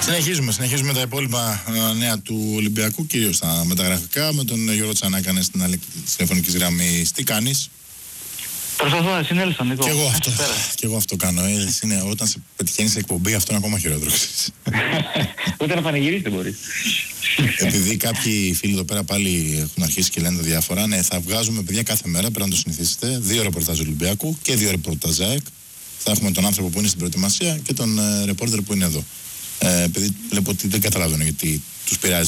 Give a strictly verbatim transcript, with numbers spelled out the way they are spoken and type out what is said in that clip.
Συνεχίζουμε, συνεχίζουμε τα υπόλοιπα ε, νέα του Ολυμπιακού, κυρίως τα μεταγραφικά, με τον Γιώργο Τσανάκα στην άλλη τηλεφωνική γραμμή. Τι κάνεις? Προσπαθώ, συνέλθω, Νίκο. Και εγώ αυτό, και εγώ αυτό κάνω. Ε, είναι, όταν σε πετυχαίνει σε εκπομπή, αυτό είναι ακόμα χειρότερο. Ούτε να πανηγυρίσει δεν μπορεί. Επειδή κάποιοι φίλοι εδώ πέρα πάλι έχουν αρχίσει και λένε τα διάφορα, ναι, θα βγάζουμε παιδιά κάθε μέρα, πρέπει να το συνηθίσετε. Δύο ρεπορτάζ Ολυμπιακού και δύο ρεπορτάζ ΑΕΚ. Θα έχουμε τον άνθρωπο που είναι στην προετοιμασία και τον ε, ρεπόρτερ που είναι εδώ. Ε, επειδή βλέπω ότι δεν καταλαβαίνω γιατί τους πειράζει